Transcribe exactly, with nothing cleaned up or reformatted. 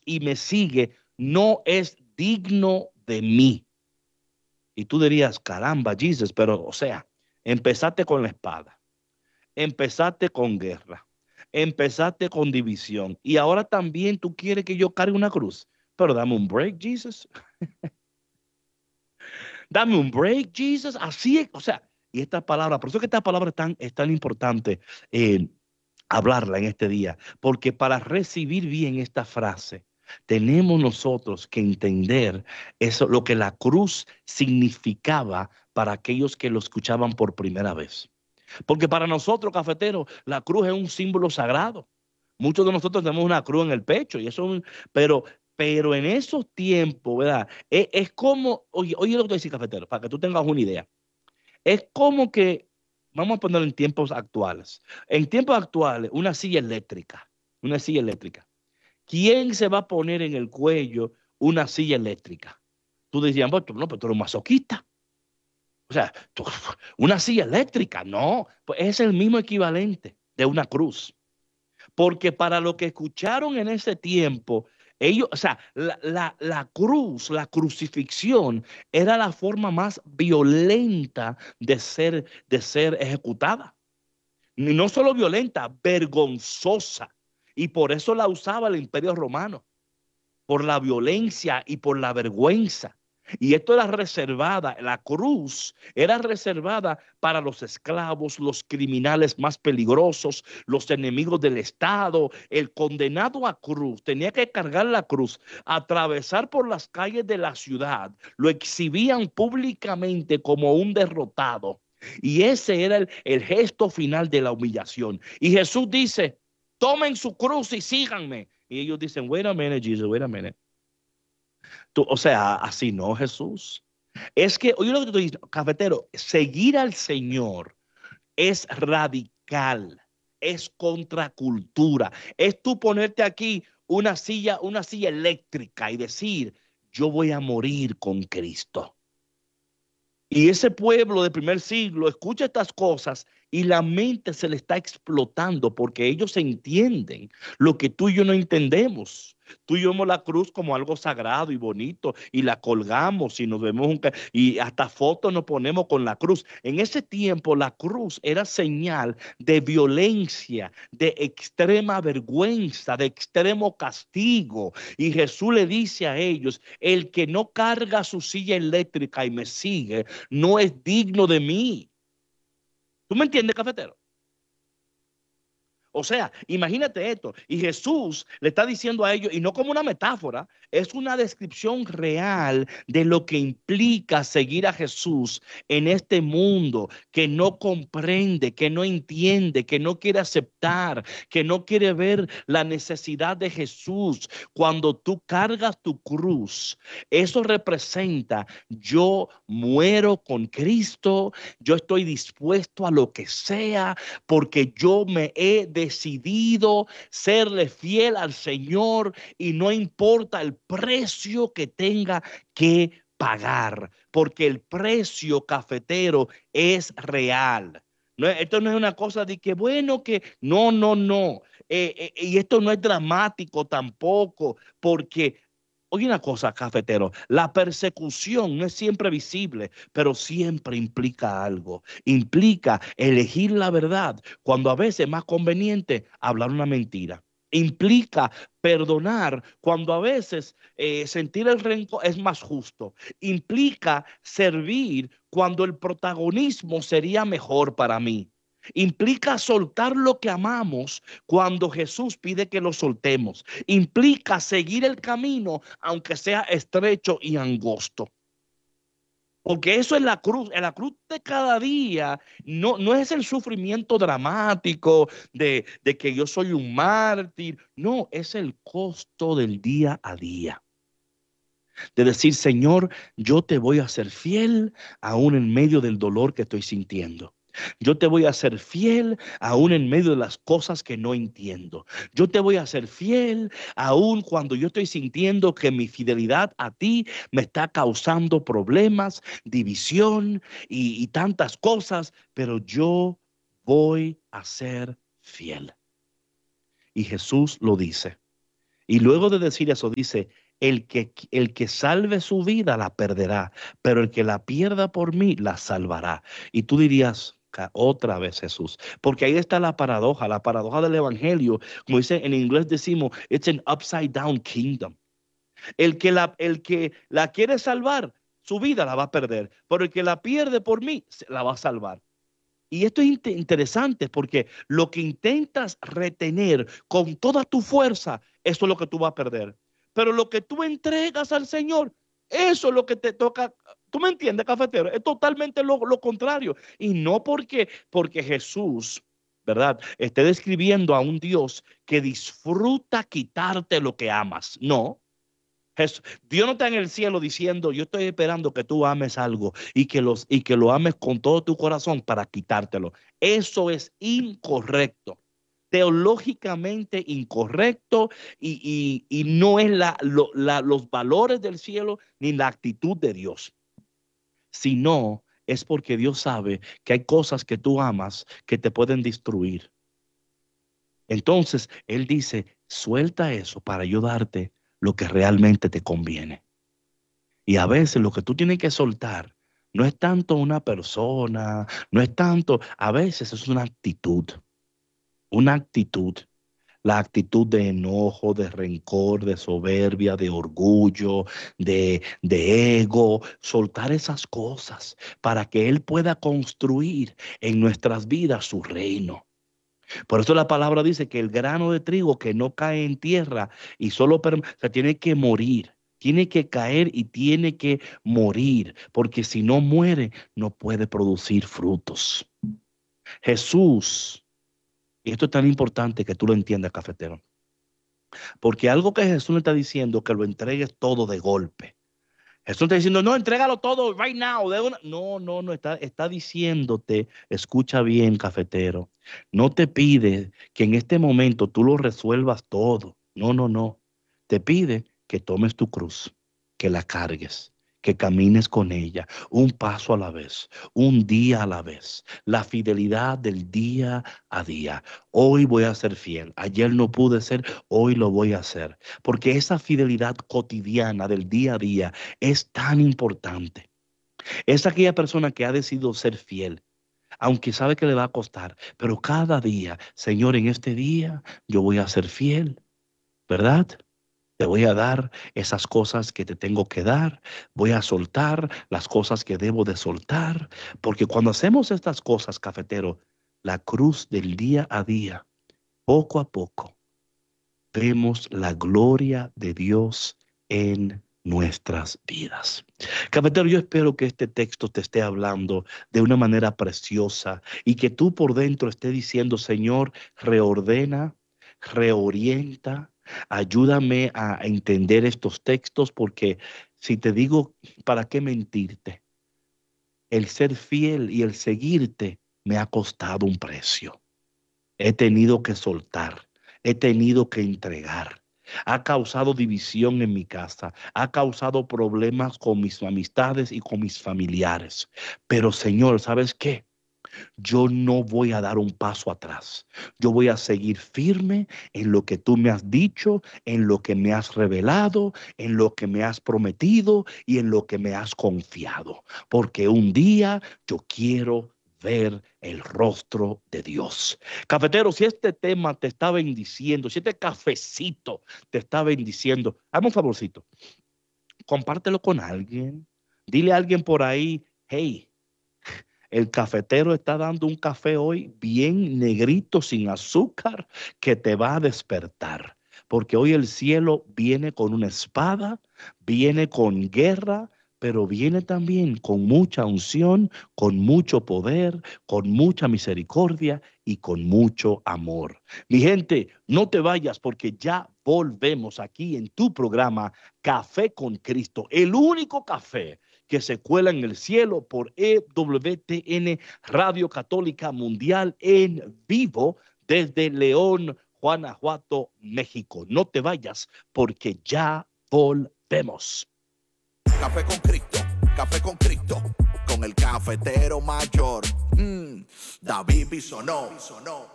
y me sigue no es digno de mí. Y tú dirías, caramba, Jesus, pero o sea, empezaste con la espada, empezaste con guerra, empezaste con división y ahora también tú quieres que yo cargue una cruz. Pero dame un break, Jesus. Dame un break, Jesus. Así es, o sea, y esta palabra, por eso es que esta palabra es tan, es tan importante eh, hablarla en este día, porque para recibir bien esta frase, tenemos nosotros que entender eso, lo que la cruz significaba para aquellos que lo escuchaban por primera vez. Porque para nosotros, cafeteros, la cruz es un símbolo sagrado. Muchos de nosotros tenemos una cruz en el pecho, y eso, es un- pero, pero en esos tiempos, ¿verdad? Es, es como, oye, oye lo que te voy a decir, cafetero, para que tú tengas una idea. Es como que, vamos a ponerlo en tiempos actuales. En tiempos actuales, una silla eléctrica, una silla eléctrica. ¿Quién se va a poner en el cuello una silla eléctrica? Tú decías, bueno, no, pero tú eres un masoquista. O sea, tú- una silla eléctrica, no, pues es el mismo equivalente de una cruz. Porque para lo que escucharon en ese tiempo, ellos, o sea, la, la, la cruz, la crucifixión, era la forma más violenta de ser, de ser ejecutada. Y no solo violenta, vergonzosa. Y por eso la usaba el Imperio Romano, por la violencia y por la vergüenza. Y esto era reservada, la cruz era reservada para los esclavos, los criminales más peligrosos, los enemigos del Estado. El condenado a cruz tenía que cargar la cruz, atravesar por las calles de la ciudad, lo exhibían públicamente como un derrotado. Y ese era el, el gesto final de la humillación. Y Jesús dice, tomen su cruz y síganme. Y ellos dicen, wait a minute, Jesus, wait a minute. Tú, o sea, así no, Jesús. Es que, oye lo que te estoy diciendo, cafetero, seguir al Señor es radical, es contracultura. Es tú ponerte aquí una silla, una silla eléctrica y decir, yo voy a morir con Cristo. Y ese pueblo del primer siglo escucha estas cosas y la mente se le está explotando porque ellos entienden lo que tú y yo no entendemos. Tú y yo vemos la cruz como algo sagrado y bonito y la colgamos y nos vemos un y hasta fotos nos ponemos con la cruz. En ese tiempo la cruz era señal de violencia, de extrema vergüenza, de extremo castigo. Y Jesús le dice a ellos, el que no carga su silla eléctrica y me sigue, no es digno de mí. ¿Tú me entiendes, cafetero? O sea, imagínate esto. Y Jesús le está diciendo a ellos, y no como una metáfora, es una descripción real de lo que implica seguir a Jesús en este mundo que no comprende, que no entiende, que no quiere aceptar, que no quiere ver la necesidad de Jesús. Cuando tú cargas tu cruz, eso representa, yo muero con Cristo, yo estoy dispuesto a lo que sea porque yo me he decidido serle fiel al Señor y no importa el precio que tenga que pagar, porque el precio cafetero es real. No, esto no es una cosa de que, bueno, que no, no, no. Eh, eh, y esto no es dramático tampoco, porque oye una cosa, cafetero, la persecución no es siempre visible, pero siempre implica algo. Implica elegir la verdad cuando a veces es más conveniente hablar una mentira. Implica perdonar cuando a veces eh, sentir el rencor es más justo. Implica servir cuando el protagonismo sería mejor para mí. Implica soltar lo que amamos cuando Jesús pide que lo soltemos. Implica seguir el camino aunque sea estrecho y angosto. Porque eso es la cruz. En la cruz de cada día no, no es el sufrimiento dramático de, de que yo soy un mártir. No, es el costo del día a día. De decir, Señor, yo te voy a ser fiel aún en medio del dolor que estoy sintiendo. Yo te voy a ser fiel aún en medio de las cosas que no entiendo. Yo te voy a ser fiel aún cuando yo estoy sintiendo que mi fidelidad a ti me está causando problemas, división y, y tantas cosas, pero yo voy a ser fiel. Y Jesús lo dice. Y luego de decir eso dice, el que, el que salve su vida la perderá, pero el que la pierda por mí la salvará. Y tú dirías, "Ca- otra vez Jesús", porque ahí está la paradoja, la paradoja del evangelio. Como dice en inglés decimos, it's an upside down kingdom. El que la, el que la quiere salvar, su vida la va a perder, pero el que la pierde por mí, se- la va a salvar. Y esto es inte- interesante porque lo que intentas retener con toda tu fuerza, eso es lo que tú vas a perder. Pero lo que tú entregas al Señor, eso es lo que te toca. ¿Tú me entiendes, cafetero? Es totalmente lo, lo contrario. Y no porque, porque Jesús, ¿verdad?, esté describiendo a un Dios que disfruta quitarte lo que amas. No. Jesús, Dios no está en el cielo diciendo, yo estoy esperando que tú ames algo y que, los, y que lo ames con todo tu corazón para quitártelo. Eso es incorrecto, teológicamente incorrecto y, y, y no es la, lo, la, los valores del cielo ni la actitud de Dios, sino es porque Dios sabe que hay cosas que tú amas que te pueden destruir. Entonces, Él dice, suelta eso para ayudarte lo que realmente te conviene. Y a veces lo que tú tienes que soltar no es tanto una persona, no es tanto, a veces es una actitud, una actitud, la actitud de enojo, de rencor, de soberbia, de orgullo, de, de ego, soltar esas cosas para que Él pueda construir en nuestras vidas su reino. Por eso la palabra dice que el grano de trigo que no cae en tierra y solo perm- o sea, tiene que morir, tiene que caer y tiene que morir, porque si no muere, no puede producir frutos. Jesús, y esto es tan importante que tú lo entiendas, cafetero, porque algo que Jesús le está diciendo, que lo entregues todo de golpe. Jesús está diciendo, no, entrégalo todo right now. De una... No, no, no, está, está diciéndote, escucha bien, cafetero, no te pide que en este momento tú lo resuelvas todo. No, no, no. Te pide que tomes tu cruz, que la cargues, que camines con ella, un paso a la vez, un día a la vez, la fidelidad del día a día. Hoy voy a ser fiel, ayer no pude ser, hoy lo voy a hacer, porque esa fidelidad cotidiana del día a día es tan importante. Es aquella persona que ha decidido ser fiel, aunque sabe que le va a costar, pero cada día, Señor, en este día yo voy a ser fiel, ¿verdad? Te voy a dar esas cosas que te tengo que dar. Voy a soltar las cosas que debo de soltar. Porque cuando hacemos estas cosas, cafetero, la cruz del día a día, poco a poco, vemos la gloria de Dios en nuestras vidas. Cafetero, yo espero que este texto te esté hablando de una manera preciosa y que tú por dentro estés diciendo, Señor, reordena, reorienta, ayúdame a entender estos textos, porque si te digo, ¿para qué mentirte? El ser fiel y el seguirte me ha costado un precio. He tenido que soltar, he tenido que entregar. Ha causado división en mi casa, ha causado problemas con mis amistades y con mis familiares. Pero Señor, ¿sabes qué? Yo no voy a dar un paso atrás. Yo voy a seguir firme en lo que tú me has dicho, en lo que me has revelado, en lo que me has prometido y en lo que me has confiado. Porque un día yo quiero ver el rostro de Dios. Cafetero, si este tema te está bendiciendo, si este cafecito te está bendiciendo, hazme un favorcito, compártelo con alguien. Dile a alguien por ahí, hey, el cafetero está dando un café hoy bien negrito, sin azúcar, que te va a despertar. Porque hoy el cielo viene con una espada, viene con guerra, pero viene también con mucha unción, con mucho poder, con mucha misericordia y con mucho amor. Mi gente, no te vayas porque ya volvemos aquí en tu programa Café con Cristo, el único café que se cuela en el cielo por E W T N Radio Católica Mundial en vivo desde León, Guanajuato, México. No te vayas porque ya volvemos. Café con Cristo, café con Cristo, con el cafetero mayor, mm, David Bisonó.